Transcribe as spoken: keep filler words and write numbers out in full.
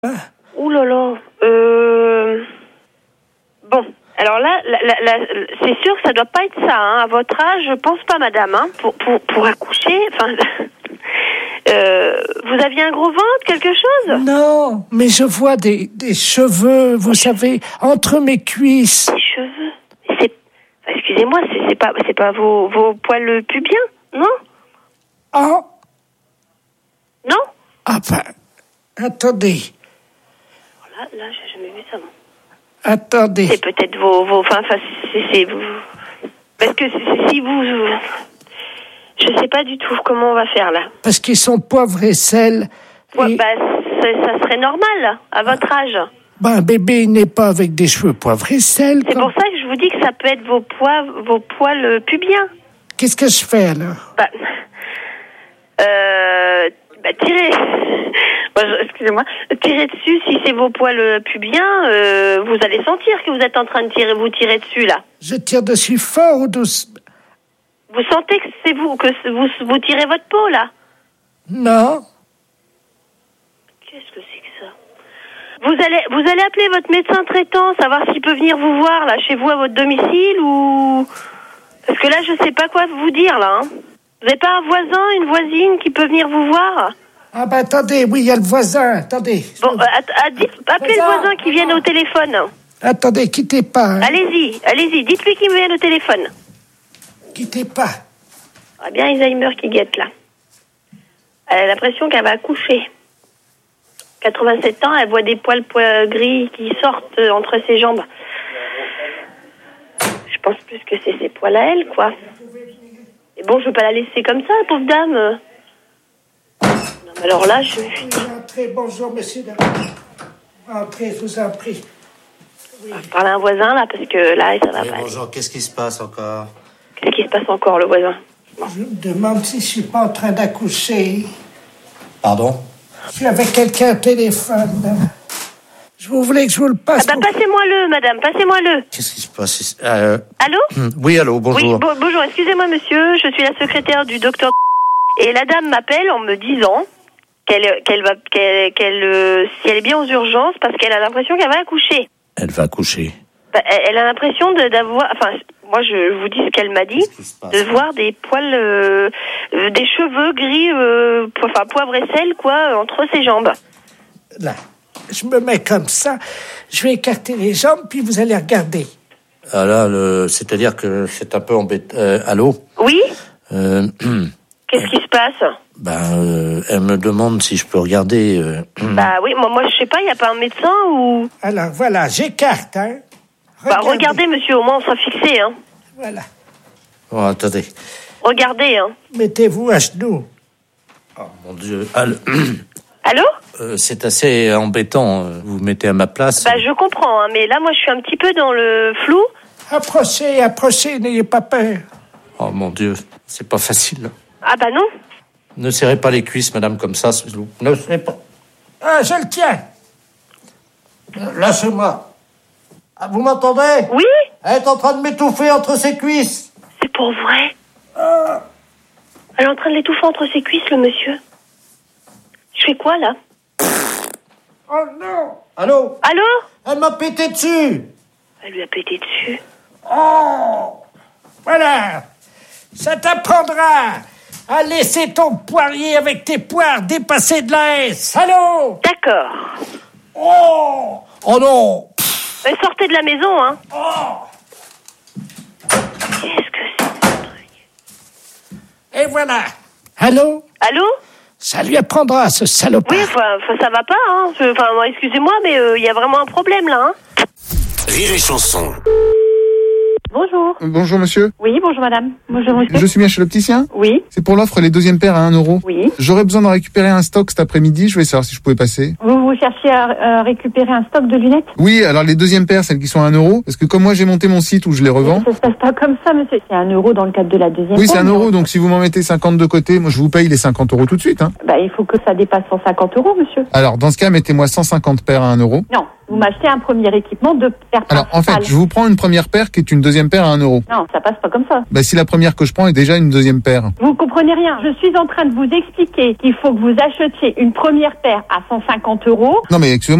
Ouh là là. Euh... Bon, alors là, la, la, la, c'est sûr que ça doit pas être ça. Hein. À votre âge, je pense pas, madame. Hein, pour, pour, pour accoucher, enfin... euh, vous aviez un gros ventre, quelque chose? Non, mais je vois des, des cheveux, vous savez, entre mes cuisses. Des cheveux? C'est... Excusez-moi, c'est, c'est pas, c'est pas vos, vos poils pubiens, non? Ah. Non? Ah ben, attendez. Là, là, j'ai jamais vu ça, non. Attendez. C'est peut-être vos... vos enfin, enfin c'est, c'est vous... Parce que si, si vous... Je sais pas du tout comment on va faire, là. Parce qu'ils sont poivre et sel. Ouais, et... bah, ça serait normal, à votre âge. Ben, un bébé n'est pas avec des cheveux poivre et sel. C'est comme... pour ça que je vous dis que ça peut être vos poils, vos poils pubiens. Qu'est-ce que je fais, alors? Bah... Euh... Bah, tirez... Excusez-moi. Tirez dessus, si c'est vos poils pubiens, euh, vous allez sentir que vous êtes en train de tirer, vous tirer dessus, là. Je tire dessus fort ou doucement? Vous sentez que c'est vous, que vous, vous tirez votre peau, là? Non. Qu'est-ce que c'est que ça? Vous allez, vous allez appeler votre médecin traitant, savoir s'il peut venir vous voir, là, chez vous, à votre domicile, ou... Parce que là, je sais pas quoi vous dire, là, hein. Vous n'avez pas un voisin, une voisine qui peut venir vous voir? Ah ben attendez, oui, il y a le voisin, attendez. Bon, euh, att- att- dites, appelez voisin, le voisin qui vienne au téléphone. Attendez, quittez pas. Hein. Allez-y, allez-y, dites-lui qu'il vienne au téléphone. Quittez pas. Ah bien Alzheimer qui guette, là. Elle a l'impression qu'elle va accoucher. quatre-vingt-sept ans, elle voit des poils, poils gris qui sortent entre ses jambes. Je pense plus que c'est ses poils à elle, quoi. Et bon, je veux pas la laisser comme ça, pauvre dame. Non, mais alors là, je... Entrez, bonjour, monsieur. Entrez, je vous en prie. Oui. Je parle à un voisin, là, parce que là, ça va oui, pas. Bonjour, aller. Qu'est-ce qui se passe encore? Qu'est-ce qui se passe encore, le voisin? Bon. Je me demande si je suis pas en train d'accoucher. Pardon? Je suis avec quelqu'un au téléphone. Je vous voulais que je vous le passe. Ah bah, pour... passez-moi-le, madame, passez-moi-le. Qu'est-ce qui se passe? euh... Allô? Oui, allô, bonjour. Oui, bo- bonjour, excusez-moi, monsieur, je suis la secrétaire du docteur... Et la dame m'appelle en me disant qu'elle, qu'elle va, qu'elle, qu'elle, euh, si elle est bien aux urgences, parce qu'elle a l'impression qu'elle va accoucher. Elle va accoucher. Bah, elle, elle a l'impression de, d'avoir... Enfin, moi, je vous dis ce qu'elle m'a dit, de voir des poils... Euh, euh, des cheveux gris, euh, po- enfin, poivre et sel, quoi, entre ses jambes. Là, je me mets comme ça, je vais écarter les jambes, puis vous allez regarder. Ah là, le... c'est-à-dire que c'est un peu embêtant. Euh, allô? Oui? euh... Qu'est-ce qui se passe? Ben, euh, elle me demande si je peux regarder. Euh... Bah oui, moi, moi je sais pas, il n'y a pas un médecin ou... Alors, voilà, j'écarte, hein. Regardez. Bah regardez, monsieur, au moins on sera fixé, hein. Voilà. Oh, attendez. Regardez, hein. Mettez-vous à genoux. Oh, mon Dieu. Allô? Allô? Euh, c'est assez embêtant. Vous vous mettez à ma place. Bah je comprends, hein, mais là, moi, je suis un petit peu dans le flou. Approchez, approchez, n'ayez pas peur. Oh, mon Dieu. C'est pas facile. Ah bah non. Ne serrez pas les cuisses, madame, comme ça. Ne serrez pas. Ah, je le tiens. Lâchez-moi. Ah, vous m'entendez? Oui? Elle est en train de m'étouffer entre ses cuisses. C'est pour vrai? Ah. Elle est en train de l'étouffer entre ses cuisses, le monsieur. Je fais quoi, là? Oh non. Allô? Allô? Elle m'a pété dessus. Elle lui a pété dessus. Oh. Voilà. Ça t'apprendra à laisser ton poirier avec tes poires dépasser de la haie. Salaud. D'accord. Oh. Oh non. Mais sortez de la maison, hein. Oh. Qu'est-ce que c'est, ce truc? Et voilà. Allô? Allô? Ça lui apprendra, ce salopard. Oui, enfin, ça va pas, hein. Enfin, excusez-moi, mais il euh, y a vraiment un problème, là, hein. Rire et chanson. Bonjour. Bonjour monsieur. Oui, bonjour madame. Bonjour monsieur. Je suis bien chez l'opticien. Oui. C'est pour l'offre les deuxièmes paires à un euro. Oui. J'aurais besoin de récupérer un stock cet après-midi. Je voulais savoir si je pouvais passer. Vous, vous cherchez à euh, récupérer un stock de lunettes? Oui, alors les deuxièmes paires, celles qui sont à un euro. Parce que comme moi j'ai monté mon site où je les revends. Ça se passe pas comme ça monsieur. C'est un euro dans le cadre de la deuxième Oui, paire. c'est un euro. Donc si vous m'en mettez cinquante de côté, moi je vous paye les cinquante euros tout de suite. Hein. Bah il faut que ça dépasse cent cinquante euros monsieur. Alors dans ce cas, mettez-moi cent cinquante paires à un euro. Non, Vous m'achetez un premier équipement de paire Alors, en fait, principale. je vous prends une première paire qui est une deuxième paire à un euro. Non, ça passe pas comme ça. Bah, si la première que je prends est déjà une deuxième paire. Vous comprenez rien. Je suis en train de vous expliquer qu'il faut que vous achetiez une première paire à cent cinquante euros. Non, mais excusez-moi.